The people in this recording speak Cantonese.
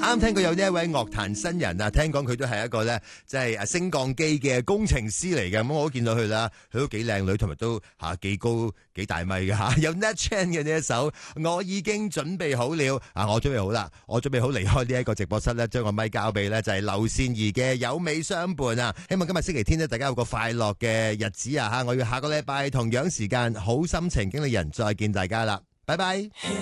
啱聽過有呢一位樂壇新人啊，聽講佢都係一個咧，即係升降機嘅工程師嚟嘅。咁我都見到佢啦，佢都幾靚女，同埋都幾高幾大米嘅吓。有 Nat Chan 嘅呢一首，我已經準備好了啊！我準備好啦，我準備好離開呢一個直播室咧，將個咪交俾咧就係劉善儀嘅有美相伴啊！希望今日星期天咧，大家有個快樂嘅日子啊吓！我要下個禮拜同樣時間好心情經理人再見大家啦，拜拜。